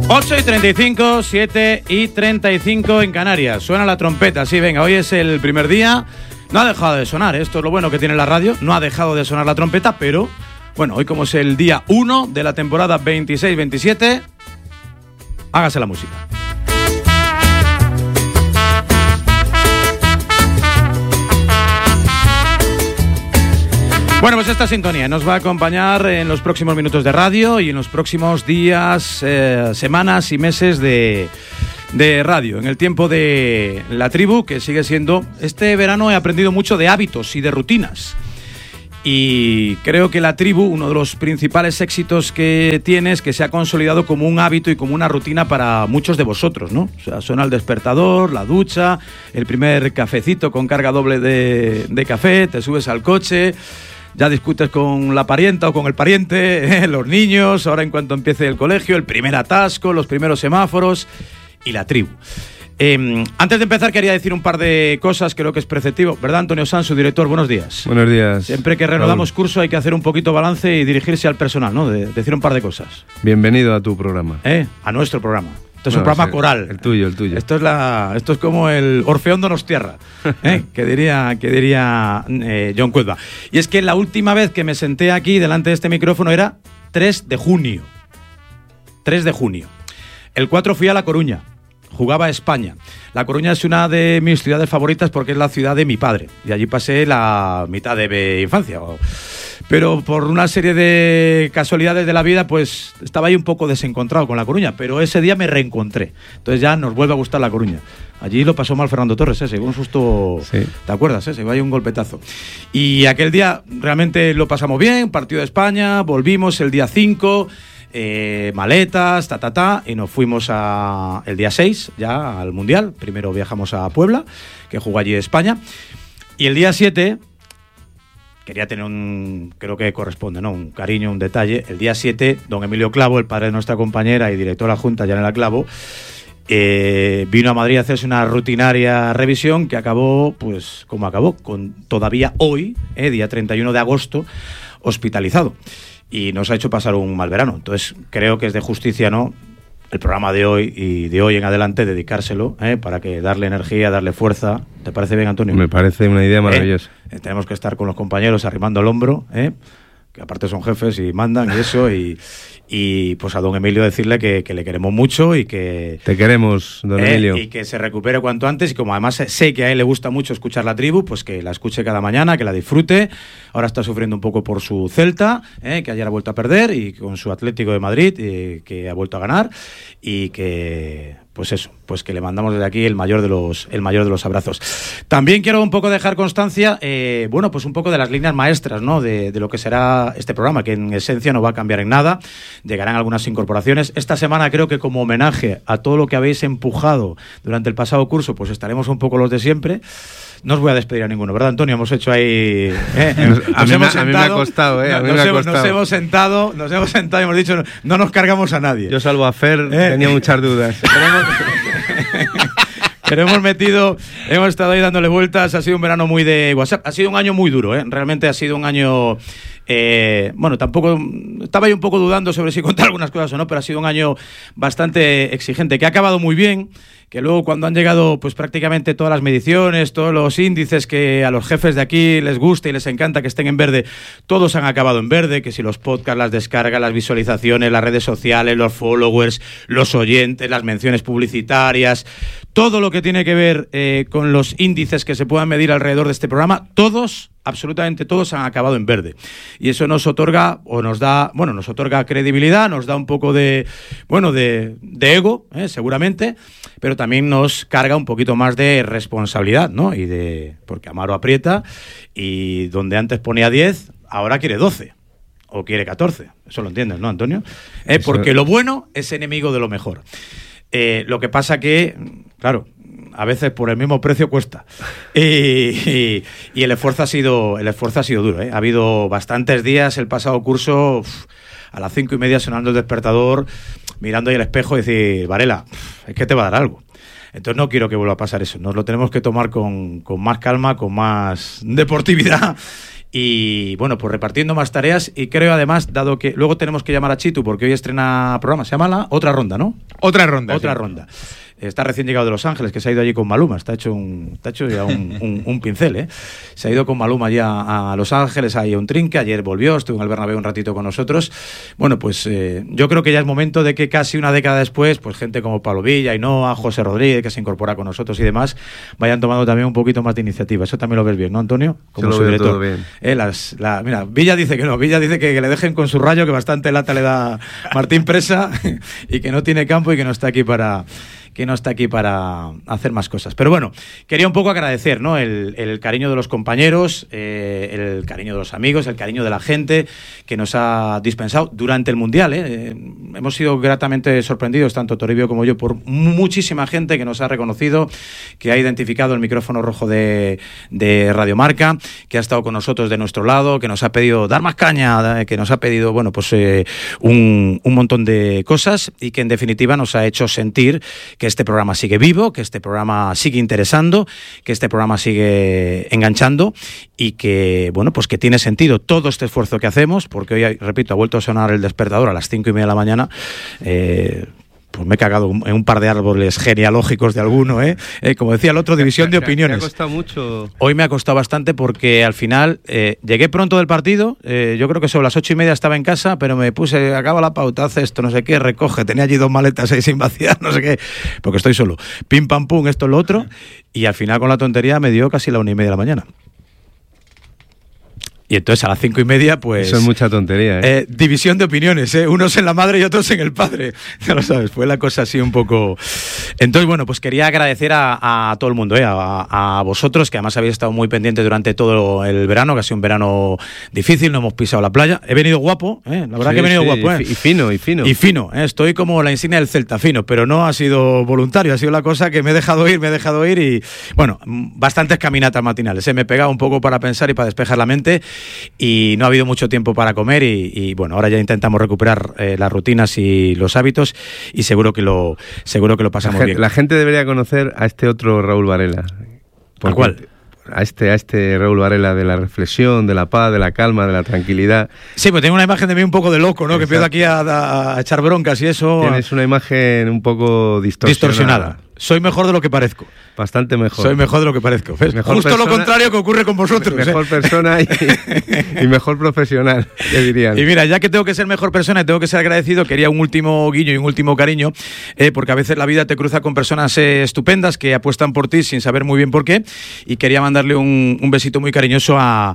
8:35, 7:35 en Canarias. Suena la trompeta, sí, venga, hoy es el primer día. No ha dejado de sonar, esto es lo bueno que tiene la radio. No ha dejado de sonar la trompeta, pero bueno, hoy como es el día 1 de la temporada 26-27, hágase la música. Bueno, pues esta sintonía nos va a acompañar en los próximos minutos de radio y en los próximos días, semanas y meses de radio. En el tiempo de La Tribu, que sigue siendo... Este verano he aprendido mucho de hábitos y de rutinas. Y creo que La Tribu, uno de los principales éxitos que tiene es que se ha consolidado como un hábito y como una rutina para muchos de vosotros, ¿no? O sea, suena el despertador, la ducha, el primer cafecito con carga doble de café, te subes al coche... Ya discutes con la parienta o con el pariente, los niños, ahora en cuanto empiece el colegio, el primer atasco, los primeros semáforos y La Tribu. Antes de empezar quería decir un par de cosas, creo que es preceptivo, ¿verdad, Antonio Sanz, su director? Buenos días. Buenos días. Siempre que reanudamos curso hay que hacer un poquito balance y dirigirse al personal, ¿no? De decir un par de cosas. Bienvenido a tu programa. A nuestro programa. Esto es un programa coral. El tuyo. Esto es como el Orfeón Donostiarra, que diría John Cuelva. Y es que la última vez que me senté aquí delante de este micrófono era 3 de junio. 3 de junio. El 4 fui a La Coruña. Jugaba a España. La Coruña es una de mis ciudades favoritas porque es la ciudad de mi padre. Y allí pasé la mitad de mi infancia. Pero por una serie de casualidades de la vida, pues estaba ahí un poco desencontrado con La Coruña. Pero ese día me reencontré. Entonces ya nos vuelve a gustar La Coruña. Allí lo pasó mal Fernando Torres, se llevó un susto, sí. ¿Te acuerdas? Se llevó ahí un golpetazo. Y aquel día realmente lo pasamos bien, partido de España, volvimos el día 5... maletas, y nos fuimos el día 6 ya al Mundial. Primero viajamos a Puebla, que jugó allí España, y el día 7 quería tener creo que corresponde, ¿no? Un cariño, un detalle. El día 7, don Emilio Clavo, el padre de nuestra compañera y directora adjunta Yanela Clavo, vino a Madrid a hacerse una rutinaria revisión que acabó, pues como acabó, con todavía hoy, día 31 de agosto, hospitalizado. Y nos ha hecho pasar un mal verano. Entonces creo que es de justicia, ¿no?, el programa de hoy y de hoy en adelante dedicárselo, para que darle energía, darle fuerza. ¿Te parece bien, Antonio? Me parece una idea maravillosa. Tenemos que estar con los compañeros arrimando el hombro, que aparte son jefes y mandan y eso, y pues a don Emilio decirle que le queremos mucho y que... Te queremos, don Emilio. Y que se recupere cuanto antes, y como además sé que a él le gusta mucho escuchar La Tribu, pues que la escuche cada mañana, que la disfrute. Ahora está sufriendo un poco por su Celta, que ayer ha vuelto a perder, y con su Atlético de Madrid, que ha vuelto a ganar, y que... Pues eso, pues que le mandamos desde aquí el mayor de los abrazos. También quiero un poco dejar constancia, pues un poco de las líneas maestras, ¿no?, de lo que será este programa, que en esencia no va a cambiar en nada. Llegarán algunas incorporaciones. Esta semana creo que como homenaje a todo lo que habéis empujado durante el pasado curso, pues estaremos un poco los de siempre. No os voy a despedir a ninguno, ¿verdad, Antonio? Hemos hecho ahí... a mí me ha costado, Nos hemos sentado y hemos dicho, no nos cargamos a nadie. Yo salvo a Fer, tenía muchas dudas. Pero hemos estado ahí dándole vueltas. Ha sido un verano muy de WhatsApp. Ha sido un año muy duro, Realmente ha sido un año... tampoco... Estaba ahí un poco dudando sobre si contar algunas cosas o no, pero ha sido un año bastante exigente, que ha acabado muy bien, que luego cuando han llegado pues prácticamente todas las mediciones, todos los índices que a los jefes de aquí les gusta y les encanta que estén en verde, todos han acabado en verde, que si los podcasts, las descargas, las visualizaciones, las redes sociales, los followers, los oyentes, las menciones publicitarias, todo lo que tiene que ver con los índices que se puedan medir alrededor de este programa, absolutamente todos han acabado en verde. Y eso nos otorga credibilidad, nos da un poco de ego, seguramente, pero también nos carga un poquito más de responsabilidad, ¿no? Porque Amaro aprieta, y donde antes ponía 10, ahora quiere 12. O quiere 14. Eso lo entiendes, ¿no, Antonio? Porque lo bueno es enemigo de lo mejor. Lo que pasa que, claro, a veces por el mismo precio cuesta. Y el esfuerzo ha sido duro, Ha habido bastantes días el pasado curso, a las 5:30 sonando el despertador, mirando ahí el espejo y decir, Varela, es que te va a dar algo. Entonces no quiero que vuelva a pasar eso. Nos lo tenemos que tomar con más calma, con más deportividad. Y bueno, pues repartiendo más tareas. Y creo además, dado que luego tenemos que llamar a Chitu porque hoy estrena programa, se llama La Otra Ronda, ¿no? Otra ronda. Está recién llegado de Los Ángeles, que se ha ido allí con Maluma. Está hecho ya un pincel, ¿eh? Se ha ido con Maluma ya a Los Ángeles, ahí un trinque. Ayer volvió, estuvo en el Bernabéu un ratito con nosotros. Bueno, pues yo creo que ya es momento de que casi una década después, pues gente como Pablo Villa, Ainhoa, José Rodríguez, que se incorpora con nosotros y demás, vayan tomando también un poquito más de iniciativa. Eso también lo ves bien, ¿no, Antonio? Como su director. Todo bien. Mira, Villa dice que no. Villa dice que le dejen con su Rayo, que bastante lata le da Martín Presa y que no tiene campo y que no está aquí para hacer más cosas. Pero bueno, quería un poco agradecer, ¿no? El cariño de los compañeros, el cariño de los amigos, el cariño de la gente que nos ha dispensado durante el Mundial. Hemos sido gratamente sorprendidos, tanto Toribio como yo, por muchísima gente que nos ha reconocido, que ha identificado el micrófono rojo de Radio Marca, que ha estado con nosotros de nuestro lado, que nos ha pedido dar más caña, que nos ha pedido, bueno, pues un montón de cosas y que en definitiva nos ha hecho sentir que este programa sigue vivo, que este programa sigue interesando, que este programa sigue enganchando y que, bueno, pues que tiene sentido todo este esfuerzo que hacemos, porque hoy, repito, ha vuelto a sonar el despertador a las 5:30 de la mañana. Pues me he cagado en un par de árboles genealógicos de alguno, como decía el otro, división de opiniones. Me ha costado mucho. Hoy me ha costado bastante porque al final llegué pronto del partido, yo creo que sobre las 8:30 estaba en casa, pero me puse, acaba la pauta, hace esto, no sé qué, recoge, tenía allí 2 maletas ahí sin vaciar, no sé qué, porque estoy solo. Pim, pam, pum, esto, lo otro, y al final con la tontería me dio casi la 1:30 de la mañana. Y entonces a las 5:30, pues... Eso es mucha tontería, división de opiniones, unos en la madre y otros en el padre. Ya lo sabes, fue la cosa así un poco... Entonces, bueno, pues quería agradecer a todo el mundo, a vosotros, que además habéis estado muy pendientes durante todo el verano, que ha sido un verano difícil, no hemos pisado la playa. He venido guapo, la verdad que he venido guapo. Y fino. Y fino, estoy como la insignia del Celta, fino, pero no ha sido voluntario, ha sido la cosa que me he dejado ir y, bueno, bastantes caminatas matinales. Me he pegado un poco para pensar y para despejar la mente. Y no ha habido mucho tiempo para comer y bueno, ahora ya intentamos recuperar las rutinas y los hábitos y seguro que lo pasamos bien. La gente debería conocer a este otro Raúl Varela. ¿A cuál? A este Raúl Varela de la reflexión, de la paz, de la calma, de la tranquilidad. Sí, pues tengo una imagen de mí un poco de loco, ¿no? Exacto. Que empiezo aquí a echar broncas y eso. Tienes una imagen un poco distorsionada. Soy mejor de lo que parezco. Bastante mejor. Soy mejor de lo que parezco. Justo persona, lo contrario que ocurre con vosotros. Mejor persona y mejor profesional, que dirían. Y mira, ya que tengo que ser mejor persona y tengo que ser agradecido, quería un último guiño y un último cariño, porque a veces la vida te cruza con personas estupendas que apuestan por ti sin saber muy bien por qué, y quería mandarle un besito muy cariñoso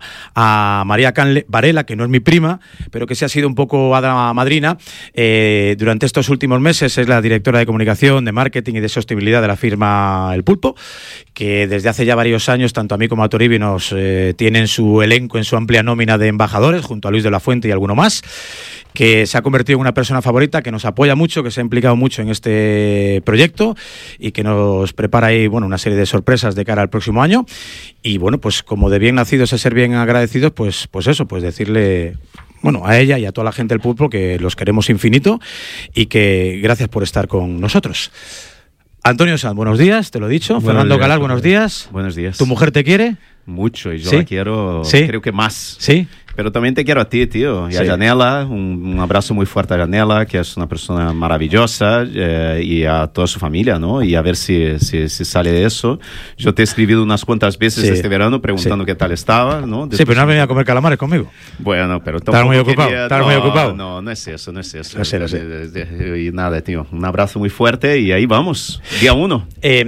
a María Canle Varela, que no es mi prima, pero que sí ha sido un poco hada madrina. Durante estos últimos meses es la directora de comunicación, de marketing y de sostenibilidad de la firma El Pulpo, que desde hace ya varios años, tanto a mí como a Toribio, nos tienen su elenco en su amplia nómina de embajadores, junto a Luis de la Fuente y alguno más, que se ha convertido en una persona favorita, que nos apoya mucho, que se ha implicado mucho en este proyecto y que nos prepara ahí, bueno, una serie de sorpresas de cara al próximo año. Y bueno, pues como de bien nacidos es ser bien agradecidos, pues eso, pues decirle... Bueno, a ella y a toda la gente del Pulpo que los queremos infinito y que gracias por estar con nosotros. Antonio Sanz, buenos días, te lo he dicho. Fernando Galás, buenos días. Buenos días. ¿Tu mujer te quiere? Mucho, y yo ¿Sí? la quiero, ¿Sí? Creo que más. ¿Sí? Pero también te quiero a ti, tío. Y sí. a Janela, un abrazo muy fuerte a Janela, que es una persona maravillosa, y a toda su familia, ¿no? Y a ver si sale de eso. Yo te he escribido unas cuantas veces este verano preguntando qué tal estaba, ¿no? Después, sí, pero no has venido a comer calamares conmigo. Bueno, pero ¿Estás muy ocupado? ¿Estás muy ocupado? No es eso, no es eso. Lo sé. Y nada, tío. Un abrazo muy fuerte y ahí vamos. Día 1.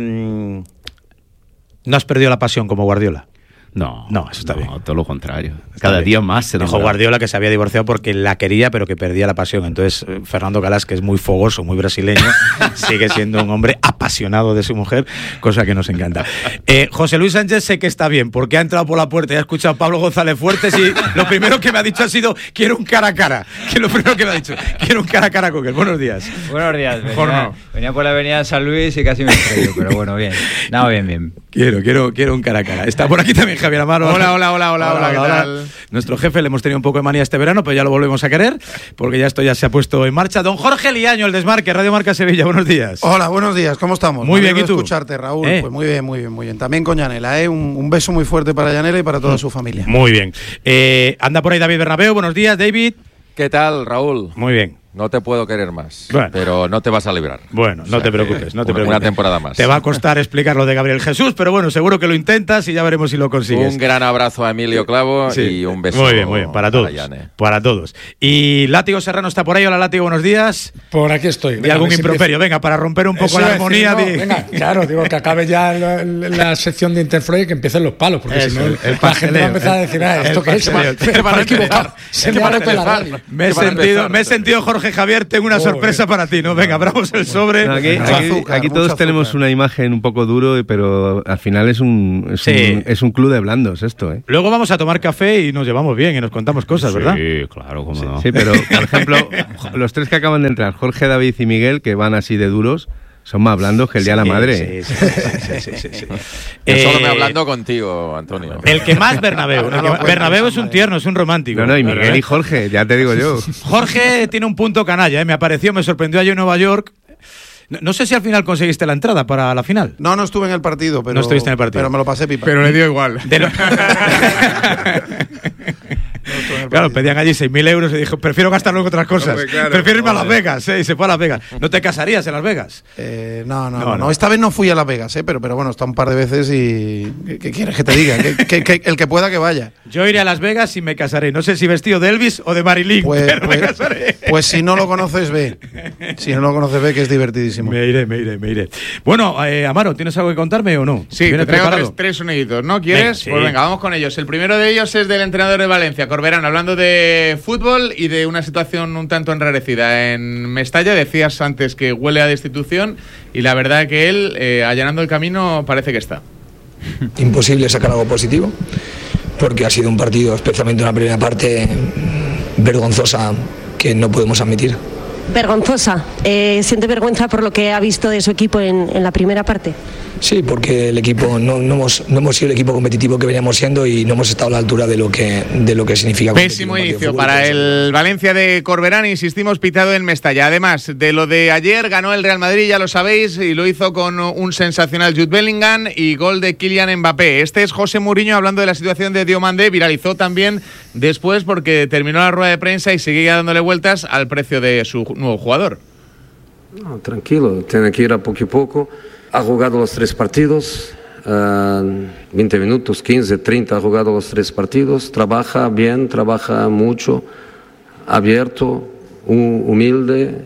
¿No has perdido la pasión como Guardiola? No, eso está bien. Todo lo contrario. Cada día más se dijo Guardiola que se había divorciado porque la quería, pero que perdía la pasión. Entonces, Fernando Galás, que es muy fogoso, muy brasileño, sigue siendo un hombre apasionado de su mujer, cosa que nos encanta. José Luis Sánchez sé que está bien, porque ha entrado por la puerta y ha escuchado a Pablo González Fuertes y lo primero que me ha dicho ha sido, quiero un cara a cara. Que lo primero que me ha dicho, quiero un cara a cara con él. Buenos días. Buenos días. Venía por la avenida San Luis y casi me estrello, pero bueno, bien. No, bien. Quiero un cara a cara. Está por aquí también Javier Amaro. Hola, ¿qué tal? Nuestro jefe, le hemos tenido un poco de manía este verano, pero ya lo volvemos a querer, porque ya esto ya se ha puesto en marcha. Don Jorge Liaño, el Desmarque, Radio Marca Sevilla, buenos días. Hola, buenos días, ¿cómo estamos? Muy bien, ¿y tú? Escucharte, Raúl. Pues muy bien. También con Janela, un beso muy fuerte para Janela y para toda su familia. Muy bien. Anda por ahí David Bernabéu, buenos días, David. ¿Qué tal, Raúl? Muy bien. No te puedo querer más, Bueno. pero no te vas a librar. Bueno, O sea, no te preocupes, no te preocupes. Una temporada más. Te va a costar explicar lo de Gabriel Jesús, pero bueno, seguro que lo intentas y ya veremos si lo consigues. Un gran abrazo a Emilio Clavo y un beso. Muy bien, para todos. Para todos. Y Látigo Serrano está por ahí. Hola, Látigo, buenos días. Por aquí estoy. Y algún improperio, venga, para romper un poco la armonía. Venga, claro, digo que acabe ya la sección de Interflow y que empiecen los palos, porque si no, la gente va a empezar a decir, esto que es, se me ha roto la radio. Me he sentido, Jorge Javier, tengo una sorpresa para ti, ¿no? Venga, abramos el sobre. Aquí todos tenemos una imagen un poco duro, pero al final es un club de blandos esto, ¿eh? Luego vamos a tomar café y nos llevamos bien y nos contamos cosas, ¿verdad? Sí, claro, cómo no. Sí, pero, por ejemplo, los tres que acaban de entrar, Jorge, David y Miguel, que van así de duros, son más blandos que el día de la madre. Sí. Yo solo me hablando contigo, Antonio. El que más Bernabéu. Bernabéu es un tierno, es un romántico. No, y Miguel y Jorge, ya te digo yo. Jorge tiene un punto canalla, me sorprendió allí en Nueva York. No sé si al final conseguiste la entrada para la final. No estuve en el partido, pero. No estuviste en el partido. Pero me lo pasé pipa. Pero le dio igual. Claro, pedían allí 6.000 euros y dijo, prefiero gastarlo en otras cosas. Hombre, claro, prefiero irme a Las Vegas, y se fue a Las Vegas. ¿No te casarías en Las Vegas? No. Esta vez no fui a Las Vegas, pero bueno, está un par de veces y... ¿Qué quieres que te diga? Que el que pueda que vaya. Yo iré a Las Vegas y me casaré. No sé si vestido de Elvis o de Marilyn, pero me casaré. Pues si no lo conoces, ve. Si no lo conoces, ve, que es divertidísimo. Me iré. Bueno, Amaro, ¿tienes algo que contarme o no? Sí, te traigo tres soniditos, ¿no? ¿Quieres? Venga, sí. Pues venga, vamos con ellos. El primero de ellos es del entrenador de Valencia, Corberán, hablando de fútbol y de una situación un tanto enrarecida en Mestalla. Decías antes que huele a destitución y la verdad que él, allanando el camino, parece que está. Imposible sacar algo positivo, porque ha sido un partido, especialmente una primera parte, vergonzosa, que no podemos admitir. Vergonzosa. ¿Siente vergüenza por lo que ha visto de su equipo en la primera parte? Sí, porque el equipo no hemos sido el equipo competitivo que veníamos siendo y no hemos estado a la altura de lo que significa. Pésimo inicio para el Valencia de Corberán, insistimos, pitado en Mestalla. Además de lo de ayer, ganó el Real Madrid, ya lo sabéis, y lo hizo con un sensacional Jude Bellingham y gol de Kylian Mbappé. Este es José Mourinho hablando de la situación de Diomandé, viralizó también después porque terminó la rueda de prensa y seguía dándole vueltas al precio de su nuevo jugador. No, tranquilo, tiene que ir a poco a poco. Ha jugado los 3 partidos, 20 minutos, 15, 30, ha jugado los 3 partidos, trabaja bien, trabaja mucho, abierto, humilde,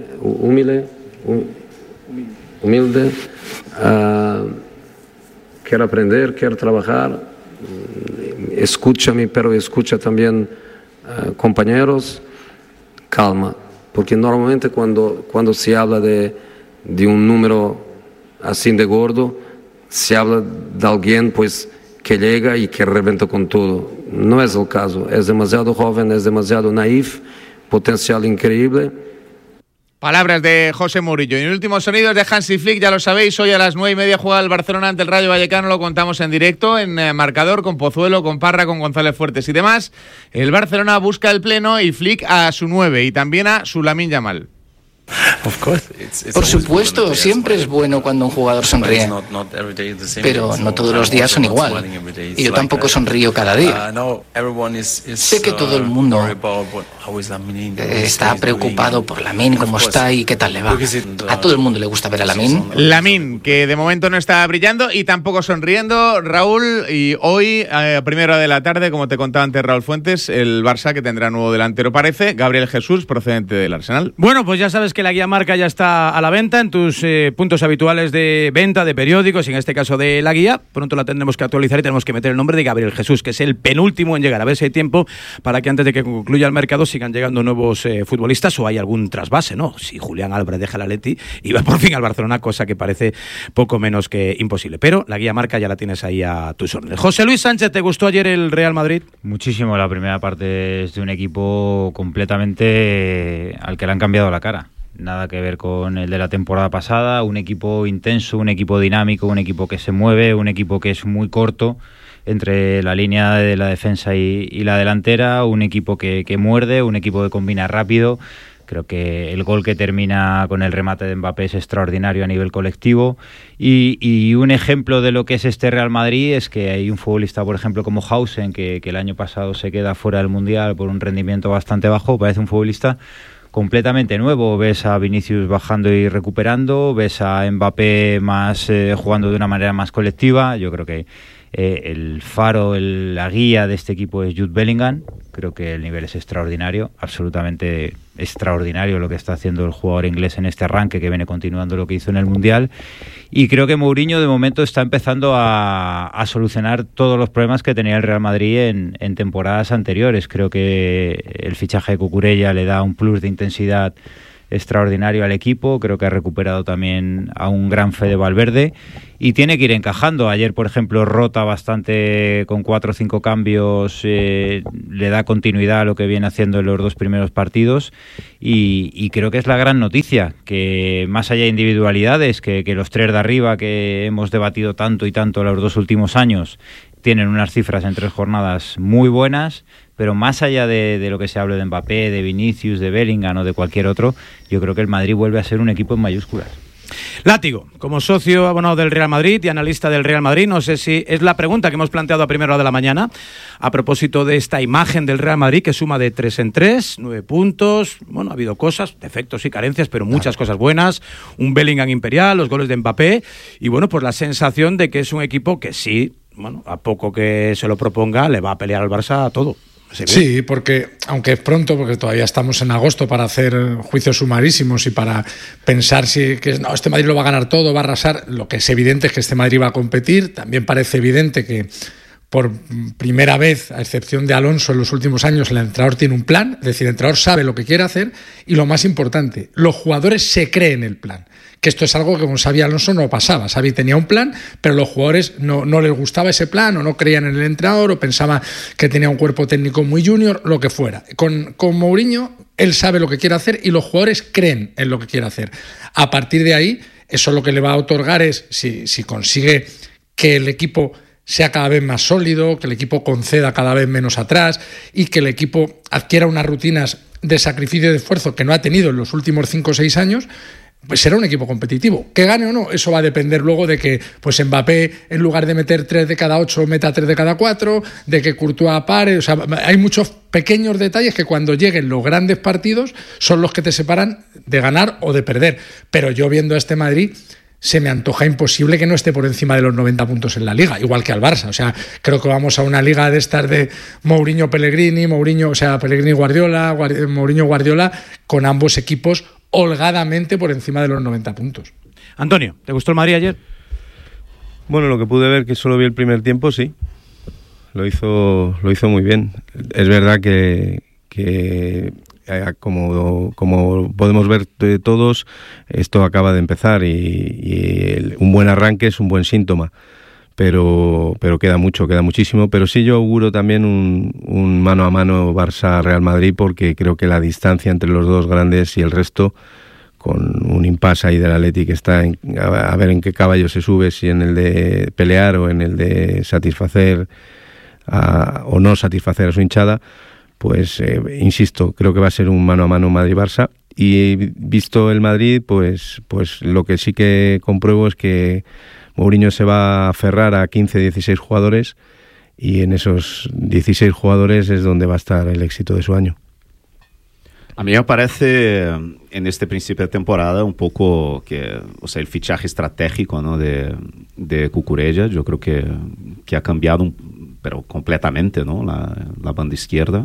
quiere aprender, quiere trabajar, escúchame, pero escucha también compañeros, calma, porque normalmente cuando se habla de un número así de gordo, se habla de alguien pues que llega y que reventa con todo. No es el caso, es demasiado joven, es demasiado naif, potencial increíble. Palabras de José Mourinho. Y en últimos sonidos de Hansi Flick, ya lo sabéis, hoy a las 9:30 juega el Barcelona ante el Rayo Vallecano, lo contamos en directo, en marcador, con Pozuelo, con Parra, con González Fuertes y demás. El Barcelona busca el pleno y Flick a su 9 y también a su Lamine Yamal. Por supuesto, siempre es bueno cuando un jugador sonríe, pero no todos los días son igual. Y yo tampoco sonrío cada día. Sé que todo el mundo está preocupado por Lamine, cómo está y qué tal le va. A todo el mundo le gusta ver a Lamine. Lamine, que de momento no está brillando y tampoco sonriendo, Raúl. Y hoy, a primera hora de la tarde, como te contaba antes Raúl Fuentes, el Barça que tendrá nuevo delantero, parece, Gabriel Jesús, procedente del Arsenal. Bueno, pues ya sabes que la guía Marca ya está a la venta en tus puntos habituales de venta de periódicos, y en este caso de la guía. Pronto la tendremos que actualizar y tenemos que meter el nombre de Gabriel Jesús, que es el penúltimo en llegar. A ver si hay tiempo para que antes de que concluya el mercado sigan llegando nuevos futbolistas o hay algún trasvase, ¿no? Si Julián Álvarez deja el Atleti y va por fin al Barcelona, cosa que parece poco menos que imposible. Pero la guía Marca ya la tienes ahí a tus órdenes. José Luis Sánchez, ¿te gustó ayer el Real Madrid? Muchísimo. La primera parte es de un equipo completamente al que le han cambiado la cara. Nada que ver con el de la temporada pasada, un equipo intenso, un equipo dinámico, un equipo que se mueve, un equipo que es muy corto entre la línea de la defensa y la delantera, un equipo que muerde, un equipo que combina rápido. Creo que el gol que termina con el remate de Mbappé es extraordinario a nivel colectivo y un ejemplo de lo que es este Real Madrid es que hay un futbolista, por ejemplo, como Hausen, que el año pasado se queda fuera del Mundial por un rendimiento bastante bajo. Parece un futbolista completamente nuevo. Ves a Vinicius bajando y recuperando, ves a Mbappé más jugando de una manera más colectiva. Yo creo que el faro, la guía de este equipo es Jude Bellingham. Creo que el nivel es extraordinario, absolutamente extraordinario lo que está haciendo el jugador inglés en este arranque, que viene continuando lo que hizo en el Mundial. Y creo que Mourinho de momento está empezando a solucionar todos los problemas que tenía el Real Madrid en temporadas anteriores. Creo que el fichaje de Cucurella le da un plus de intensidad extraordinario al equipo. Creo que ha recuperado también a un gran Fede Valverde y tiene que ir encajando. Ayer, por ejemplo, rota bastante con 4 o 5 cambios, le da continuidad a lo que viene haciendo en los 2 primeros partidos y creo que es la gran noticia, que más allá de individualidades, que los 3 de arriba que hemos debatido tanto y tanto los 2 últimos años tienen unas cifras en 3 jornadas muy buenas, pero más allá de lo que se hable de Mbappé, de Vinicius, de Bellingham o de cualquier otro, yo creo que el Madrid vuelve a ser un equipo en mayúsculas. Látigo, como socio abonado del Real Madrid y analista del Real Madrid, no sé si es la pregunta que hemos planteado a primera hora de la mañana a propósito de esta imagen del Real Madrid que suma de 3 en 3, 9 puntos. Bueno, ha habido cosas, defectos y carencias, pero muchas cosas buenas. Un Bellingham imperial, los goles de Mbappé y bueno, pues la sensación de que es un equipo que sí, bueno, a poco que se lo proponga, le va a pelear al Barça a todo. Sí, porque aunque es pronto, porque todavía estamos en agosto para hacer juicios sumarísimos y para pensar este Madrid lo va a ganar todo, va a arrasar, lo que es evidente es que este Madrid va a competir. También parece evidente que por primera vez, a excepción de Alonso en los últimos años, el entrenador tiene un plan, es decir, el entrenador sabe lo que quiere hacer y lo más importante, los jugadores se creen el plan. Que esto es algo que con Xabi Alonso no pasaba. Xavi tenía un plan, pero los jugadores no les gustaba ese plan o no creían en el entrenador o pensaban que tenía un cuerpo técnico muy junior, lo que fuera. Con Mourinho, él sabe lo que quiere hacer y los jugadores creen en lo que quiere hacer. A partir de ahí, eso lo que le va a otorgar es, si consigue que el equipo sea cada vez más sólido, que el equipo conceda cada vez menos atrás y que el equipo adquiera unas rutinas de sacrificio y de esfuerzo que no ha tenido en los últimos 5 o 6 años, pues será un equipo competitivo. Que gane o no, eso va a depender luego de que pues Mbappé, en lugar de meter 3 de cada 8, meta 3 de cada 4, de que Courtois pare. O sea, hay muchos pequeños detalles que cuando lleguen los grandes partidos son los que te separan de ganar o de perder. Pero yo viendo a este Madrid, se me antoja imposible que no esté por encima de los 90 puntos en la Liga, igual que al Barça. O sea, creo que vamos a una Liga de estas de Mourinho-Pellegrini, Pellegrini-Guardiola, Mourinho-Guardiola, con ambos equipos holgadamente por encima de los 90 puntos. Antonio, ¿te gustó el Madrid ayer? Bueno, lo que pude ver, que solo vi el primer tiempo, sí. Lo hizo muy bien. Es verdad que como podemos ver todos, esto acaba de empezar y un buen arranque es un buen síntoma. Pero queda muchísimo. Pero sí yo auguro también un mano a mano Barça-Real Madrid, porque creo que la distancia entre los dos grandes y el resto, con un impasse ahí del Atleti que está a ver en qué caballo se sube, si en el de pelear o en el de satisfacer o no satisfacer a su hinchada, pues insisto, creo que va a ser un mano a mano Madrid-Barça. Y visto el Madrid, pues lo que sí que compruebo es que Mourinho se va a aferrar a 15, 16 jugadores y en esos 16 jugadores es donde va a estar el éxito de su año. A mí me parece en este principio de temporada un poco que, o sea, el fichaje estratégico, ¿no?, de Cucurella, yo creo que ha cambiado pero completamente, ¿no?, la banda izquierda.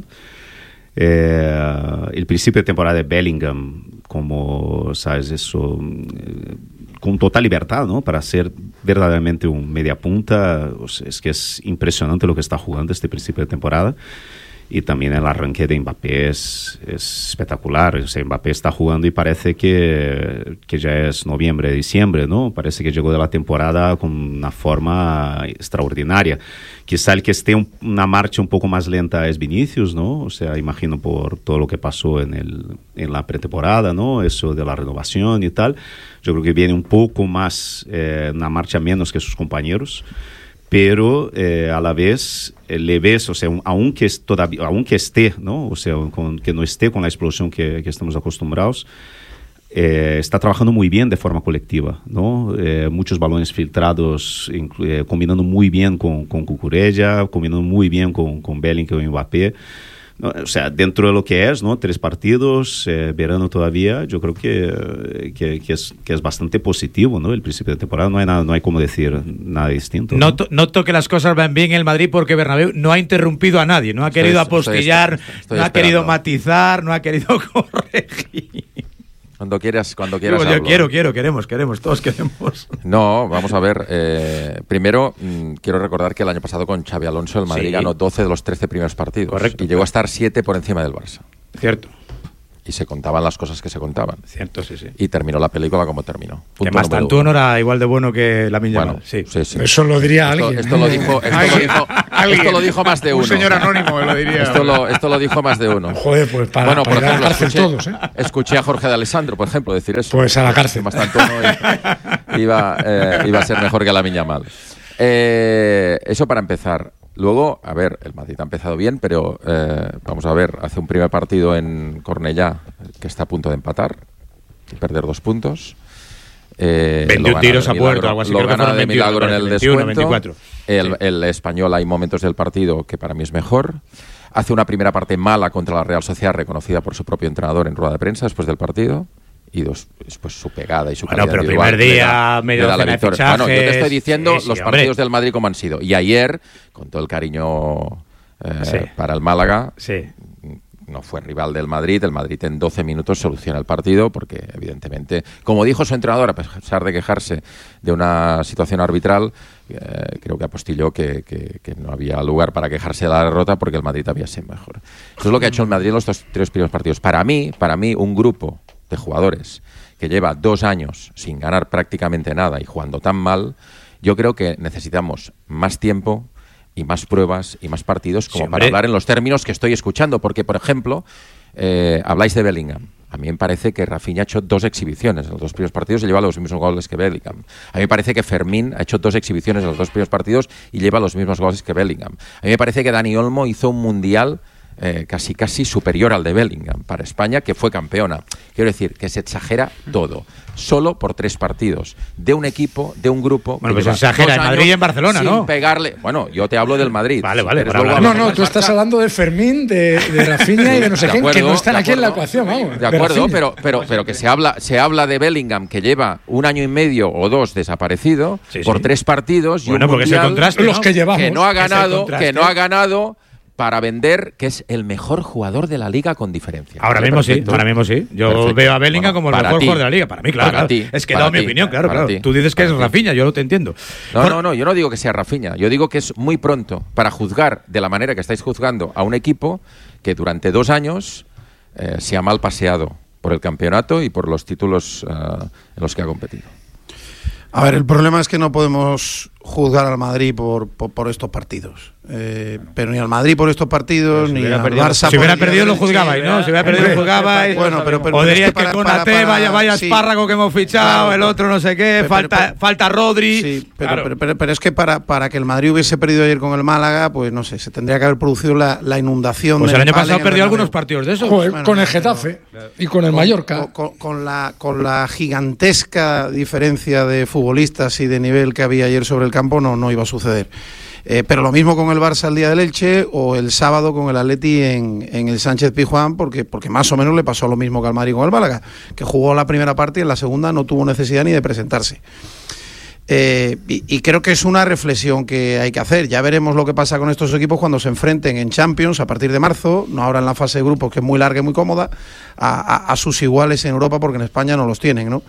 El principio de temporada de Bellingham, como sabes, eso con total libertad, ¿no?, para ser verdaderamente un mediapunta. O sea, es que es impresionante lo que está jugando este principio de temporada. Y también el arranque de Mbappé es espectacular. O sea, Mbappé está jugando y parece que ya es noviembre, diciembre, ¿no? Parece que llegó de la temporada con una forma extraordinaria. Quizá el que esté una marcha un poco más lenta es Vinicius, ¿no? O sea, imagino por todo lo que pasó en la pretemporada, ¿no? Eso de la renovación y tal. Yo creo que viene un poco más, una marcha menos que sus compañeros. Pero a la vez le ves, o sea, aunque esté, ¿no? O sea, que no esté con la explosión que estamos acostumbrados, está trabajando muy bien de forma colectiva, ¿no? Muchos balones filtrados, combinando muy bien con Cucurella, combinando muy bien con Bellingham y Mbappé. No, o sea, dentro de lo que es, ¿no? 3 partidos, verano todavía, yo creo que es bastante positivo, ¿no? El principio de temporada no hay como decir nada distinto. Noto que las cosas van bien en el Madrid porque Bernabéu no ha interrumpido a nadie, no ha querido apostillar, no ha querido matizar, no ha querido corregir. Cuando quieras yo queremos, todos queremos. No, vamos a ver. Primero, quiero recordar que el año pasado con Xabi Alonso el Madrid ganó 12 de los 13 primeros partidos. Correcto. Y llegó a estar 7 por encima del Barça. Cierto. Y se contaban las cosas que se contaban. Cierto, sí. Y terminó la película como terminó. Que más tanto no era igual de bueno que Lamine Yamal. Sí. Eso lo diría alguien. Esto lo dijo más de uno. Un señor anónimo lo diría. Esto lo dijo más de uno. Joder, pues por ejemplo, a la cárcel todos, ¿eh? Escuché a Jorge de Alessandro, por ejemplo, decir eso. Pues a la cárcel. Más tanto no iba a ser mejor que Lamine Yamal. Eso para empezar. Luego, a ver, el Madrid ha empezado bien, pero vamos a ver, hace un primer partido en Cornellá que está a punto de empatar y perder 2 puntos. 21 tiros a puerta, algo así. Lo gana de milagro en el 21, descuento. 24. El Español, hay momentos del partido que para mí es mejor. Hace una primera parte mala contra la Real Sociedad, reconocida por su propio entrenador en rueda de prensa después del partido. Y después su pegada y su calidad pero individual primer día, medio de la victoria. Bueno, yo te estoy diciendo los partidos hombre. del Madrid como han sido. Y ayer, con todo el cariño para el Málaga, no fue rival del Madrid. El Madrid en 12 minutos soluciona el partido porque, evidentemente, como dijo su entrenador, a pesar de quejarse de una situación arbitral, creo que apostilló que no había lugar para quejarse de la derrota porque el Madrid había sido mejor. Eso es lo que ha hecho el Madrid en los 3 primeros partidos. Para mí, un grupo de jugadores que lleva 2 años sin ganar prácticamente nada y jugando tan mal, yo creo que necesitamos más tiempo y más pruebas y más partidos como para hablar en los términos que estoy escuchando, porque por ejemplo habláis de Bellingham. A mí me parece que Rafinha ha hecho 2 exhibiciones en los 2 primeros partidos y lleva los mismos goles que Bellingham. A mí me parece que Fermín ha hecho 2 exhibiciones en los 2 primeros partidos y lleva los mismos goles que Bellingham. A mí me parece que Dani Olmo hizo un mundial casi superior al de Bellingham para España, que fue campeona. Quiero decir que se exagera todo, solo por 3 partidos de un equipo, de un grupo. Bueno, pues se exagera en Madrid y en Barcelona, sin ¿no? pegarle. Bueno, yo te hablo del Madrid. Vale. No, tú estás hablando de Fermín, de Rafinha y de no sé quién, que no están aquí en la ecuación, vamos. De acuerdo, pero que se habla de Bellingham, que lleva 1 año y medio o 2 desaparecido por 3 partidos y un porque mundial, es el contraste, los que llevamos, que no ha ganado para vender que es el mejor jugador de la liga con diferencia. Ahora mismo sí. Yo veo a Bellingham como el mejor jugador de la liga. Para mí, claro. Es que he dado mi opinión, claro. Tú dices que es Rafinha, yo lo te entiendo. No, yo no digo que sea Rafinha. Yo digo que es muy pronto para juzgar de la manera que estáis juzgando a un equipo que durante 2 años se ha mal paseado por el campeonato y por los títulos en los que ha competido. A ver, el problema es que no podemos juzgar al Madrid por estos partidos. Pero ni al Madrid por estos partidos, ni al Barça. Si hubiera perdido lo juzgabais, ¿no? Si hubiera perdido lo juzgabais. Bueno, pero o diríais que con AT vaya espárrago que hemos fichado, el otro no sé qué, falta Rodri. Sí, pero es que para que el Madrid hubiese perdido ayer con el Málaga, pues no sé, se tendría que haber producido la inundación. Pues el año pasado perdió algunos partidos de esos. Con el Getafe y con el Mallorca. Con la gigantesca diferencia de futbolistas y de nivel que había ayer sobre el campo, no iba a suceder. Pero lo mismo con el Barça el día del Elche o el sábado con el Atleti en el Sánchez Pizjuán, porque más o menos le pasó lo mismo que al Madrid con el Málaga, que jugó la primera parte y en la segunda no tuvo necesidad ni de presentarse. Y creo que es una reflexión que hay que hacer. Ya veremos lo que pasa con estos equipos cuando se enfrenten en Champions a partir de marzo, no ahora en la fase de grupos, que es muy larga y muy cómoda, a sus iguales en Europa, porque en España no los tienen, ¿no?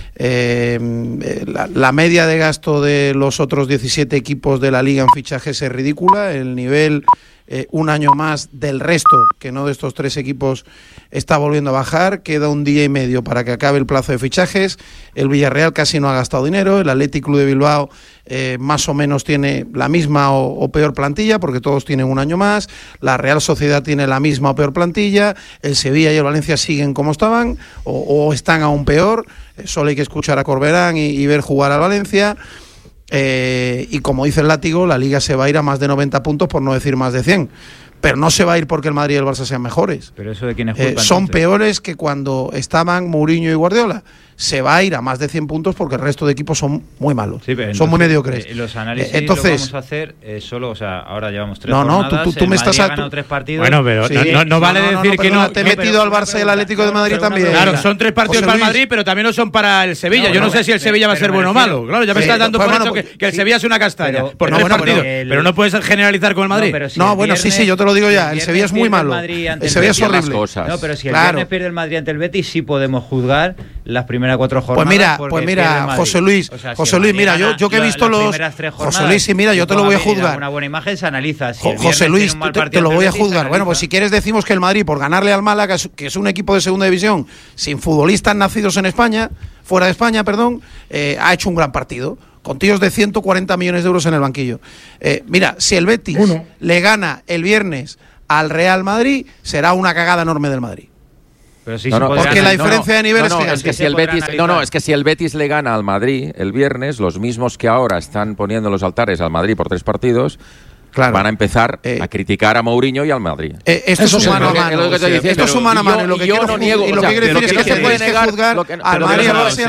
La media de gasto de los otros 17 equipos de la liga en fichajes es ridícula. El nivel un año más del resto, que no de estos 3 equipos, está volviendo a bajar. Queda 1 día y medio para que acabe el plazo de fichajes. El Villarreal casi no ha gastado dinero. El Athletic Club de Bilbao más o menos tiene la misma o peor plantilla, porque todos tienen 1 año más. La Real Sociedad tiene la misma o peor plantilla. El Sevilla y el Valencia siguen como estaban o están aún peor. Solo hay que escuchar a Corberán y ver jugar al Valencia. Y como dice el látigo, la Liga se va a ir a más de 90 puntos, por no decir más de 100. Pero no se va a ir porque el Madrid y el Barça sean mejores. ¿Pero eso de quién es culpa? Son peores que cuando estaban Mourinho y Guardiola. se va a ir a más de 100 puntos porque el resto de equipos son muy malos, sí, entonces, son muy mediocres. Los análisis entonces, lo vamos a hacer solo, o sea, ahora llevamos 3 jornadas, tú me estás ganado 3 partidos. Bueno, pero sí, no vale decir que no. Te he metido al Barça y al Atlético de Madrid también. Claro, son 3 partidos para el Madrid, pero también lo son para el Sevilla. Yo no sé si el Sevilla va a ser bueno o malo. Claro, ya me estás dando por hecho que el Sevilla es una castaña por 3 partidos. Pero no puedes generalizar con el Madrid. Sí, yo te lo digo ya. El Sevilla es muy malo. El Sevilla es horrible. No, pero si el viernes pierde el Madrid ante el Betis, sí podemos juzgar las primeras 4 jornadas. Pues mira, José Luis, mira, yo que he visto los. José Luis, sí, mira, yo te lo voy a juzgar. Una buena imagen se analiza. José Luis, te lo voy a juzgar. Bueno, pues si quieres decimos que el Madrid, por ganarle al Málaga, que es un equipo de segunda división, sin futbolistas nacidos en España, fuera de España, perdón, ha hecho un gran partido, con tíos de 140 millones de euros en el banquillo. Mira, si el Betis le gana el viernes al Real Madrid, será una cagada enorme del Madrid. Pero sí porque la diferencia de nivel es que si el Betis, es que si el Betis le gana al Madrid el viernes, los mismos que ahora están poniendo los altares al Madrid por 3 partidos, van a empezar a criticar a Mourinho y al Madrid. Esto es humano a mano. Esto es humano a mano. Y lo que quiero decir es que tendréis que juzgar al Madrid, al Barça y al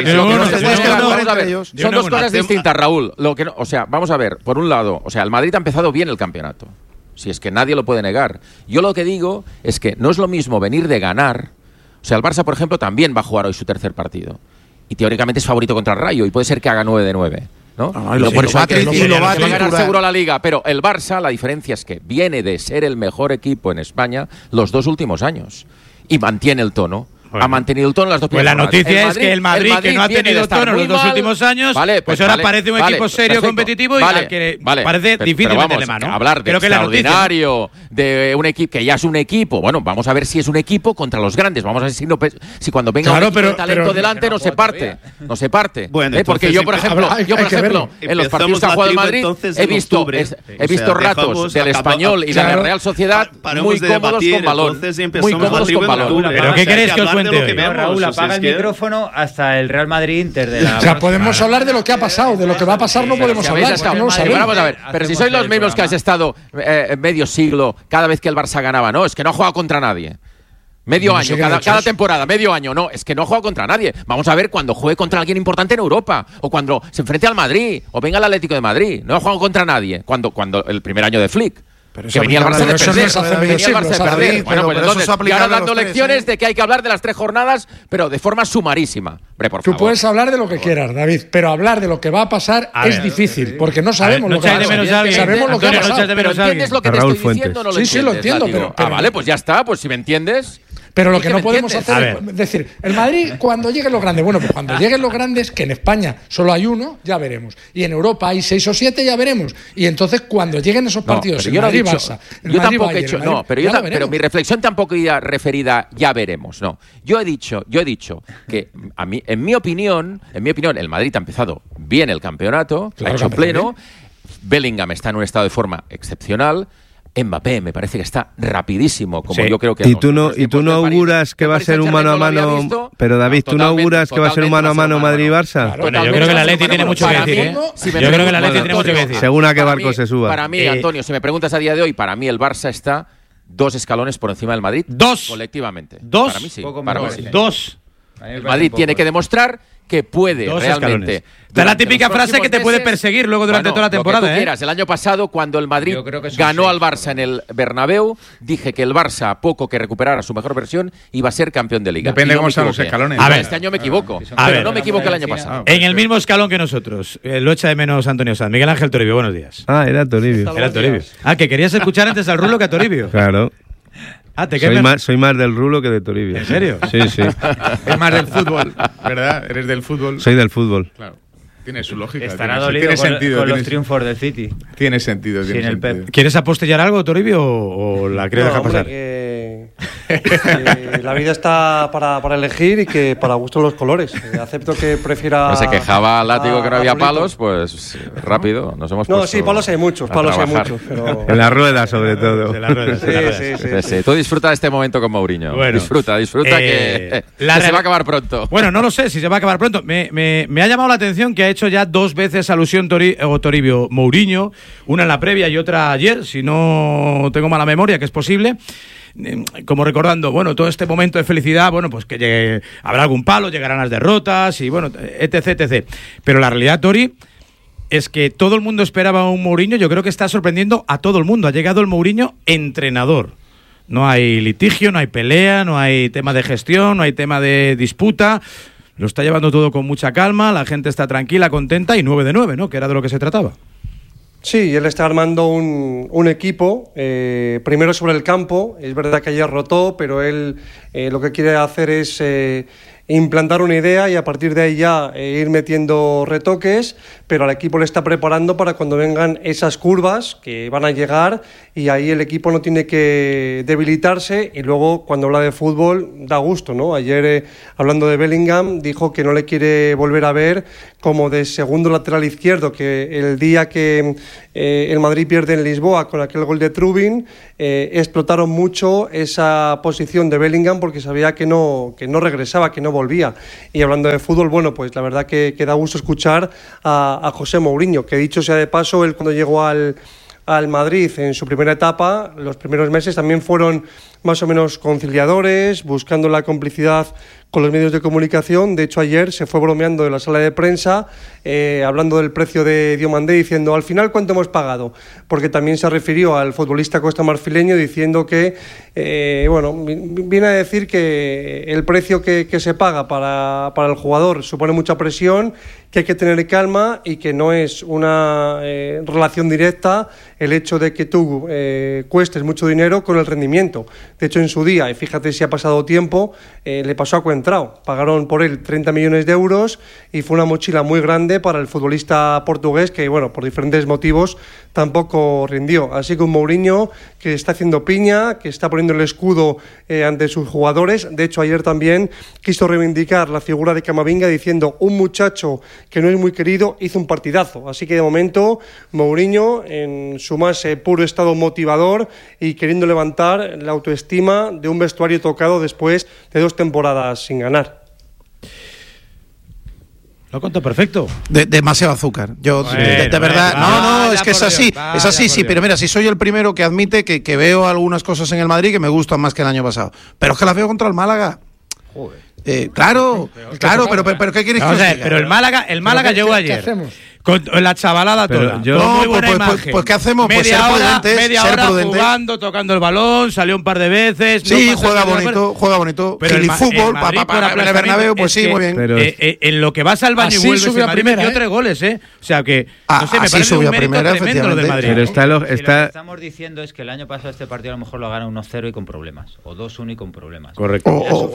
Atlético. Son 2 cosas distintas, Raúl. Vamos a ver. Por un lado, el Madrid ha empezado bien el campeonato. Si es que nadie lo puede negar. Yo lo que digo es que no es lo mismo venir de ganar. O sea, el Barça, por ejemplo, también va a jugar hoy su 3er partido. Y teóricamente es favorito contra el Rayo. Y puede ser que haga 9 de 9. ¿No? Por eso va a ganar seguro la Liga. Pero el Barça, la diferencia es que viene de ser el mejor equipo en España los 2 últimos años. Y mantiene el tono. Bueno. Ha mantenido el tono las 2 primeras. Pues la noticia es que el Madrid, que no ha tenido tono los 2 últimos años, pues ahora parece un equipo serio, competitivo y al que parece difícil meterle mano. Hablar de extraordinario, de un equipo que ya es un equipo. Bueno, vamos a ver si es un equipo contra los grandes. Vamos a ver si cuando venga un equipo de talento delante no se parte. No se parte. Bueno, porque yo, por ejemplo, en los partidos que ha jugado el Madrid he visto ratos del Español y de la Real Sociedad muy cómodos con balón. Muy cómodos con balón. ¿Pero qué queréis que os cuente hoy? Raúl, apaga el micrófono hasta el Real Madrid-Inter de la... O sea, podemos hablar de lo que ha pasado, de lo que va a pasar no podemos hablar. Vamos a ver, pero si sois los mismos que has estado medio siglo cada vez que el Barça ganaba, no, es que no ha jugado contra nadie. Medio año, cada temporada, medio año. No, es que no ha jugado contra nadie. Vamos a ver cuando juegue contra alguien importante en Europa. O cuando se enfrente al Madrid. O venga el Atlético de Madrid. No ha jugado contra nadie. Cuando el primer año de Flick. Que venía el Barça de perder. Bueno, pues entonces, y ahora dando lecciones de que hay que hablar de las 3 jornadas, pero de forma sumarísima. Tú puedes hablar de lo que quieras, David, pero hablar de lo que va a pasar es difícil, porque no sabemos lo que va a pasar. Sabemos lo que va a pasar. Pero ¿entiendes lo que te estoy diciendo o no lo entiendes? Sí, lo entiendo, pero... vale, pues ya está, pues si me entiendes... Pero lo que no podemos hacer es decir, el Madrid cuando lleguen los grandes, bueno, pues cuando lleguen los grandes, que en España solo hay uno, ya veremos. Y en Europa hay 6 o 7, ya veremos. Y entonces cuando lleguen esos partidos, el Madrid Barça, yo tampoco he dicho, pero mi reflexión tampoco iba referida ya veremos, no. Yo he dicho que a mí, en mi opinión, el Madrid ha empezado bien el campeonato, lo ha hecho pleno. Bellingham está en un estado de forma excepcional. Mbappé me parece que está rapidísimo, como yo creo que... ¿Y tú no auguras que va a ser un mano a mano? Pero David, ¿tú no auguras que va a ser un mano a mano Madrid-Barça? Bueno, yo creo que el Atleti tiene mucho que decir, Yo creo que el Atleti tiene mucho que decir. Según a qué barco se suba. Para mí, Antonio, si me preguntas a día de hoy, para mí el Barça está 2 escalones por encima del Madrid. 2. Colectivamente. 2. Para mí sí. Para mí sí. 2. El Madrid tiene que demostrar que puede realmente. Esta es la típica frase que te puede perseguir luego durante toda la temporada. Lo que tú quieras. El año pasado, cuando el Madrid ganó al Barça en el Bernabéu, dije que el Barça, a poco que recuperara su mejor versión, iba a ser campeón de Liga. Depende de cómo están los escalones. A ver, este año me equivoco. Pero no me equivoqué el año pasado. En el mismo escalón que nosotros. Lo echa de menos Antonio Sanz. Miguel Ángel Toribio, buenos días. Era Toribio. Era Toribio. Que querías escuchar antes al Rulo que a Toribio. Claro. Soy más del Rulo que de Toribio. ¿En serio? Sí. Es más del fútbol, ¿verdad? Eres del fútbol. Soy del fútbol. Claro. Tiene su lógica. Estará dolido con los triunfos del City. Tiene sentido. ¿Quieres apostillar algo, Toribio, o la quieres dejar pasar? La vida está para elegir y que para gusto los colores. Acepto que prefiera... No se quejaba Látigo que no había palos, pues rápido, nos hemos puesto... No, sí, palos hay muchos, pero... En la rueda, sobre todo. En la rueda, sí. Tú disfruta de este momento con Mourinho. Bueno, disfruta que se va a acabar pronto. Bueno, no lo sé si se va a acabar pronto. Me ha llamado la atención que ha hecho ya 2 veces alusión Toribio Mourinho, una en la previa y otra ayer, si no tengo mala memoria, que es posible. como recordando, bueno, todo este momento de felicidad, bueno, pues que habrá algún palo, llegarán las derrotas y bueno, etc. Pero la realidad, Tori, es que todo el mundo esperaba un Mourinho. Yo creo que está sorprendiendo a todo el mundo. Ha llegado el Mourinho entrenador. No hay litigio, no hay pelea, no hay tema de gestión, no hay tema de disputa. Lo está llevando todo con mucha calma, la gente está tranquila, contenta y 9 de 9, ¿no? Que era de lo que se trataba. Sí, él está armando un equipo, primero sobre el campo. Es verdad que ayer rotó, pero él lo que quiere hacer es implantar una idea y a partir de ahí ya ir metiendo retoques, pero al equipo le está preparando para cuando vengan esas curvas que van a llegar y ahí el equipo no tiene que debilitarse. Y luego cuando habla de fútbol da gusto, ¿no? Ayer hablando de Bellingham dijo que no le quiere volver a ver como de segundo lateral izquierdo, que el día que el Madrid pierde en Lisboa con aquel gol de Trubin, explotaron mucho esa posición de Bellingham porque sabía que no regresaba, que no volvía. Y hablando de fútbol, bueno, pues la verdad que da gusto escuchar a José Mourinho, que dicho sea de paso, él cuando llegó al Madrid en su primera etapa, los primeros meses también fueron más o menos conciliadores, buscando la complicidad con los medios de comunicación. De hecho, ayer se fue bromeando en la sala de prensa, hablando del precio de Diomandé, diciendo, al final, ¿cuánto hemos pagado? Porque también se refirió al futbolista costamarfileño diciendo que, viene a decir que el precio que se paga para el jugador supone mucha presión, que hay que tener calma y que no es una relación directa el hecho de que tú cuestes mucho dinero con el rendimiento. De hecho, en su día, y fíjate si ha pasado tiempo, le pasó a Coentrao. Pagaron por él 30 millones de euros y fue una mochila muy grande para el futbolista portugués que, bueno, por diferentes motivos tampoco rindió. Así que un Mourinho que está haciendo piña, que está poniendo el escudo ante sus jugadores. De hecho, ayer también quiso reivindicar la figura de Camavinga diciendo, un muchacho que no es muy querido hizo un partidazo. Así que de momento Mourinho en su más puro estado motivador y queriendo levantar la autoestima de un vestuario tocado después de 2 temporadas sin ganar. Lo contó perfecto. Demasiado azúcar. Yo, de verdad. Es que es así. Es así, sí. Pero mira, si soy el primero que admite que veo algunas cosas en el Madrid que me gustan más que el año pasado. Pero es que las veo contra el Málaga. Joder. Claro, pero ¿qué quieres que os diga? Pero el Málaga llegó ayer. ¿Qué hacemos? Con la chavalada toda. Pues ¿qué hacemos? Media hora prudentes. jugando, tocando el balón, salió un par de veces. Sí, juega bonito. Pero el fútbol para el Bernabéu, pues sí, muy bien. En lo que vas al baño y vuelves, el Madrid metió 3 goles, ¿eh? O sea que, no sé, me parece un mérito tremendo lo del Madrid. Pero lo que estamos diciendo es que el año pasado este partido a lo mejor lo gana 1-0 y con problemas, o 2-1 y con problemas. Correcto. O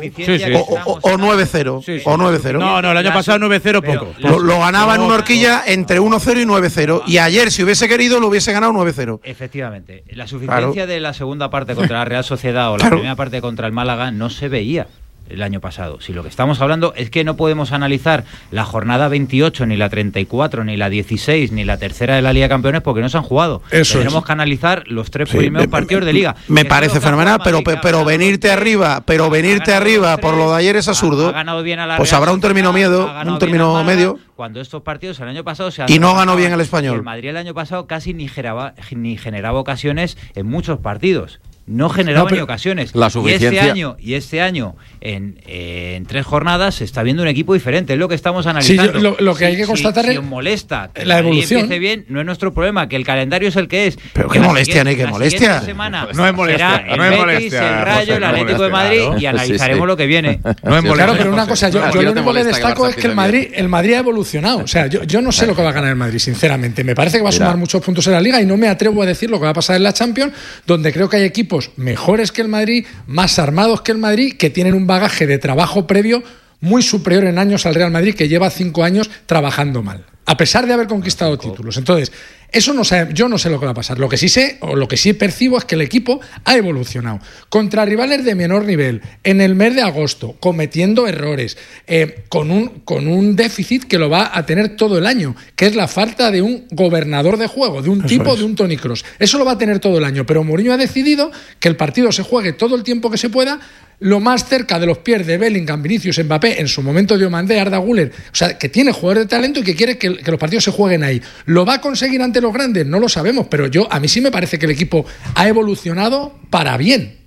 9-0. O 9-0. No, el año pasado 9-0 poco. Lo ganaba en una horquilla entre 1-0 y 9-0. Y ayer, si hubiese querido, lo hubiese ganado 9-0. Efectivamente. La suficiencia de la segunda parte contra la Real Sociedad o la primera parte contra el Málaga no se veía el año pasado. Si lo que estamos hablando es que no podemos analizar la jornada 28, ni la 34, ni la 16, ni la tercera de la Liga de Campeones porque no se han jugado. Tenemos que analizar los 3 primeros partidos de Liga. Me parece fenomenal, pero venirte arriba por lo de ayer es absurdo. Ha ganado bien a la pues Real habrá un término medio. Cuando estos partidos el año pasado y no ganó bien el Español. El Madrid el año pasado casi ni generaba ocasiones en muchos partidos. No generaba ni ocasiones. La suficiencia. Y este año en 3 jornadas se está viendo un equipo diferente. Es lo que estamos analizando. Sí, lo que hay que constatar si os molesta que la evolución empiece bien, no es nuestro problema, que el calendario es el que es. Pero qué molestia, qué molestia. No es molestia. El Betis, el Rayo, el Atlético de Madrid y analizaremos lo que viene. No es molestia. Claro, pero una cosa, yo lo único que le destaco es que el Madrid ha evolucionado. O sea, yo no sé lo que va a ganar el Madrid, sinceramente. Me parece que va a sumar muchos puntos en la Liga y no me atrevo a decir lo que va a pasar en la Champions, donde creo que hay equipos mejores que el Madrid, más armados que el Madrid, que tienen un bagaje de trabajo previo muy superior en años al Real Madrid, que lleva 5 años trabajando mal, a pesar de haber conquistado títulos. Entonces, eso no sé, yo no sé lo que va a pasar. Lo que sí sé, o lo que sí percibo, es que el equipo ha evolucionado. Contra rivales de menor nivel, en el mes de agosto, cometiendo errores, con un déficit que lo va a tener todo el año, que es la falta de un gobernador de juego, de un tipo de un Toni Kroos. Eso lo va a tener todo el año, pero Mourinho ha decidido que el partido se juegue todo el tiempo que se pueda, lo más cerca de los pies de Bellingham, Vinicius, Mbappé, en su momento Diomandé, Arda Güler, o sea, que tiene jugadores de talento y que quiere que los partidos se jueguen ahí. ¿Lo va a conseguir ante los grandes? No lo sabemos, pero a mí sí me parece que el equipo ha evolucionado para bien.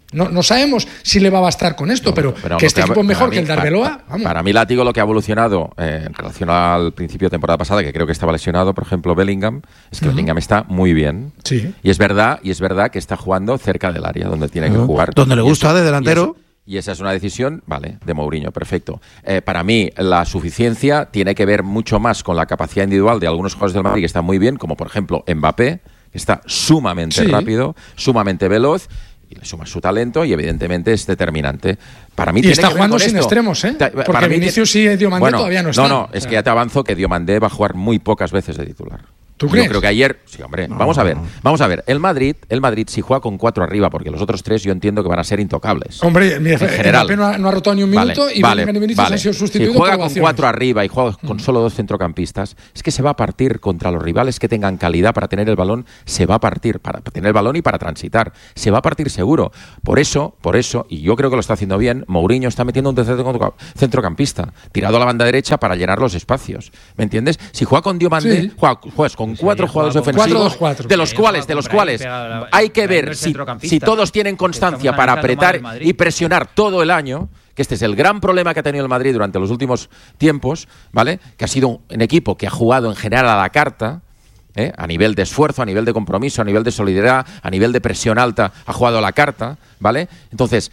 No sabemos si le va a bastar con esto, pero que este equipo es mejor que el de Arbeloa, vamos. Para mí, Látigo, lo que ha evolucionado en relación al principio de temporada pasada, que creo que estaba lesionado, por ejemplo, Bellingham, es que Bellingham está muy bien. Sí. Y es verdad que está jugando cerca del área donde tiene que jugar. Donde le gusta, de delantero. Y esa es una decisión, vale, de Mourinho, perfecto. Para mí, la suficiencia tiene que ver mucho más con la capacidad individual de algunos jugadores del Madrid que están muy bien, como por ejemplo Mbappé, que está sumamente rápido, sumamente veloz, y le suma su talento y evidentemente es determinante. Para mí y está jugando sin extremos, ¿eh? Porque Vinicius y Diomandé todavía no están. No, es que ya te avanzo que Diomandé va a jugar muy pocas veces de titular. ¿Tú crees? Yo creo que ayer... Sí, hombre, vamos a ver. El Madrid si juega con 4 arriba, porque los otros 3 yo entiendo que van a ser intocables. Hombre, mira, en general. Mbappé no ha rotado ni un minuto y Vinicius han sido sustituidos. Si juega con 4 arriba y juega con solo 2 centrocampistas, es que se va a partir contra los rivales que tengan calidad para tener el balón, se va a partir para tener el balón y para transitar. Se va a partir seguro. Por eso, y yo creo que lo está haciendo bien, Mourinho está metiendo un tercer centrocampista, tirado a la banda derecha para llenar los espacios. ¿Me entiendes? Si juega con Diomandé, juegas con 4 jugadores ofensivos, 4-2-4. de los cuales hay que ver si todos tienen constancia para apretar y presionar todo el año, que este es el gran problema que ha tenido el Madrid durante los últimos tiempos, ¿vale? Que ha sido un equipo que ha jugado en general a la carta, a nivel de esfuerzo, a nivel de compromiso, a nivel de solidaridad, a nivel de presión alta, ha jugado a la carta, ¿vale? Entonces,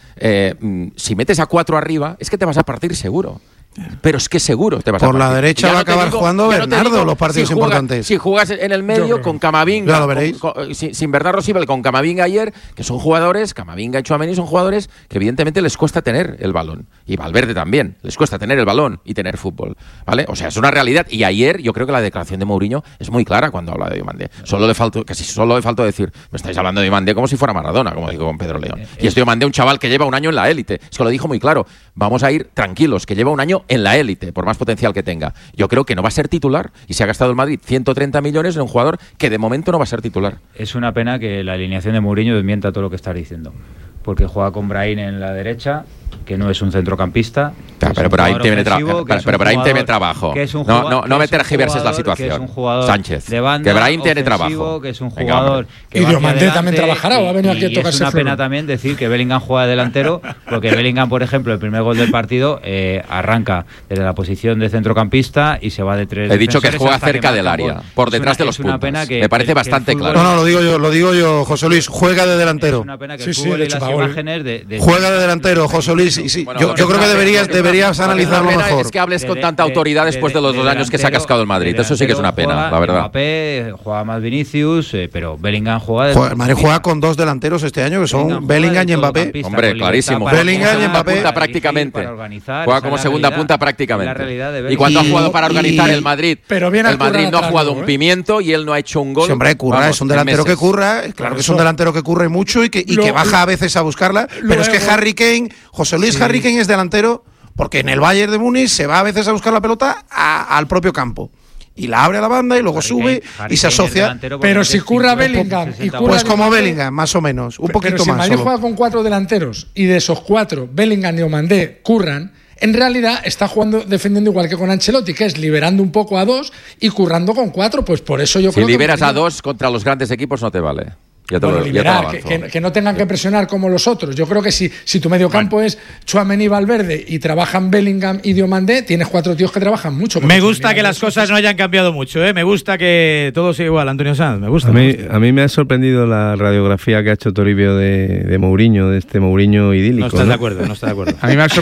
si metes a 4 arriba, es que te vas a partir seguro. Pero es que seguro te vas a partir. Por la derecha va a acabar jugando Bernardo los partidos importantes. Si juegas en el medio con Camavinga, sin Bernardo Silva, con Camavinga ayer, que son jugadores, Camavinga y Tchouaméni son jugadores que evidentemente les cuesta tener el balón. Y Valverde también, les cuesta tener el balón y tener fútbol, ¿vale? O sea, es una realidad. Y ayer yo creo que la declaración de Mourinho es muy clara cuando habla de Diomandé. Casi solo le faltó decir, me estáis hablando de Diomandé como si fuera Maradona, como dijo con Pedro León. Y es Diomandé un chaval que lleva un año en la élite. Es que lo dijo muy claro. Vamos a ir tranquilos, que lleva un año en la élite, por más potencial que tenga. Yo creo que no va a ser titular y se ha gastado el Madrid 130 millones en un jugador que de momento no va a ser titular. Es una pena que la alineación de Mourinho desmienta todo lo que estás diciendo, porque juega con Brahim en la derecha, que no es un centrocampista. Pero Brahim tiene trabajo. No me tergiverses la situación. Sánchez, de banda, que Brahim tiene trabajo. Que es un jugador que y Diomandé también trabajará o ha venido aquí a tocarse. Es una pena también decir que Bellingham juega delantero, porque Bellingham, por ejemplo, el primer gol del partido arranca desde la posición de centrocampista y se va de 3. He dicho que juega cerca del área, por detrás de los puntos. Me parece bastante claro. No, lo digo yo, José Luis, juega de delantero. Es una pena que el fútbol y las imágenes de juega de delantero, José Luis. Y sí, yo creo que deberías analizarlo mejor. Es que hables con tanta autoridad después de los 2 años que se ha cascado el Madrid. Eso sí que es una pena, la verdad. Mbappé juega más Vinicius, pero Bellingham juega... El Madrid juega con 2 delanteros este año, que son Bellingham y Mbappé. Hombre, clarísimo. Bellingham y Mbappé. Prácticamente. Juega como segunda punta prácticamente. Y cuando ha jugado para organizar el Madrid, el Madrid no ha jugado un pimiento y él no ha hecho un gol. Hombre, curra, es un delantero que curra. Claro que es un delantero que curre mucho y que baja a veces a buscarla. Pero es que Harry Kane, José Luis Harry Kane es delantero porque en el Bayern de Múnich se va a veces a buscar la pelota al propio campo. Y la abre a la banda y luego sube y se asocia. Pero si curra Bellingham pues como Bellingham, más o menos, un poquito pero si más. Madrid juega con 4 delanteros y de esos 4 Bellingham y Diomandé curran, en realidad está jugando defendiendo igual que con Ancelotti, que es liberando un poco a 2 y currando con 4, pues por eso yo creo que si liberas a 2 contra los grandes equipos no te vale. Liberar, que no tengan que presionar como los otros. Yo creo que si tu medio campo es Tchouaméni y Valverde y trabajan Bellingham y Diomandé, tienes 4 tíos que trabajan mucho. Me gusta que las cosas no hayan cambiado mucho, ¿eh? Me gusta que todo sea igual, Antonio Sanz, me gusta. A mí me ha sorprendido la radiografía que ha hecho Toribio de Mourinho, de este Mourinho idílico. No estás de acuerdo, no estás de acuerdo. A mí me ha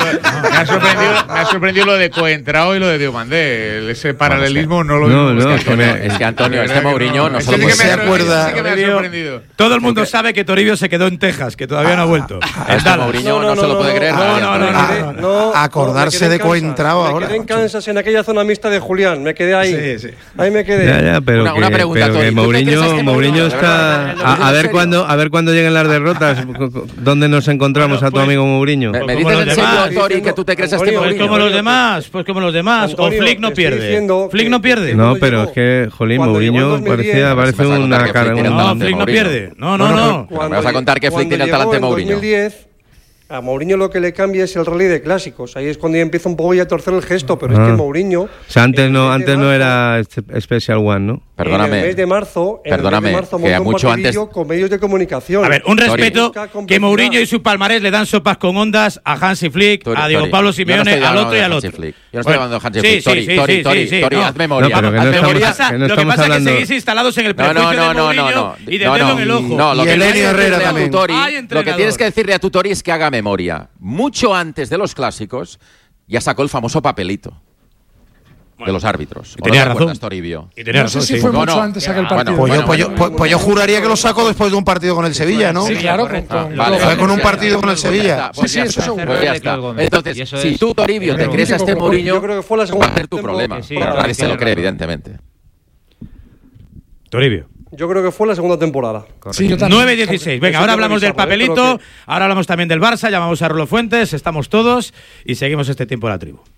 sorprendido lo de Coentrao y lo de Diomandé. Ese paralelismo no lo veo. Es que Antonio, este Mourinho no solo se acuerda. Todo el mundo sabe que Toribio se quedó en Texas, que todavía no ha vuelto. Mourinho no se lo puede creer. No, acordarse de Coentrao ahora. Me quedé en Kansas, en aquella zona mixta de Julián. Me quedé ahí. Sí. Ahí me quedé. Ya, pero una pregunta, pero que Mourinho está... A ver cuándo lleguen las derrotas. ¿Dónde nos encontramos a tu amigo Mourinho? ¿Me dices en serio, Tori, que tú te crees este Mourinho? Pues como los demás. O Flick no pierde. Flick no pierde. No, pero es que, jolín, Mourinho parece una cara... No, Flick no pierde. No. Me vas a contar que Flick tiene el talante de Mourinho. En 2010, a Mourinho lo que le cambia es el rally de clásicos. Ahí es cuando ya empieza un poco a torcer el gesto, pero es que Mourinho... O sea, antes no era Special One, ¿no? Perdóname. En el mes de marzo, que a mucho antes con medios de comunicación. A ver, un respeto que Mourinho y su palmarés le dan sopas con ondas a Hansi Flick, a Diego Pablo Simeone, al otro y al otro. Yo no estoy hablando de Hansi Flick. Tori, haz memoria. Lo que pasa es que seguís instalados en el prejuicio de Mourinho y del dedo en el ojo. Y Elenio Herrera también. Lo que tienes que decirle a tu Tori es que haga memoria. Mucho antes de los clásicos ya sacó el famoso papelito de los árbitros. Y tenía razón. Toribio. Y tenía razón, no sé si fue mucho antes aquel partido. Pues yo juraría que lo sacó después de un partido con el Sevilla, ¿no? Sí, claro. Fue con un partido con el Sevilla. Sí, eso seguro. Entonces, si tú, Toribio, te crees a este Mourinho, yo creo que fue la segunda va a ser tu problema. Nadie se lo cree, evidentemente. Toribio. Yo creo que fue la segunda temporada. Sí, 9-16. Venga, ahora hablamos del papelito, ahora hablamos también del Barça, llamamos a Rolo Fuentes, estamos todos y seguimos este tiempo en la tribu.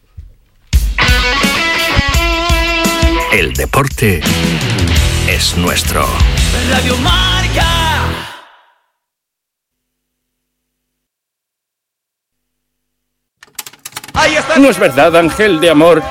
El deporte es nuestro. Radio Marca. ¿No es verdad, Ángel de Amor,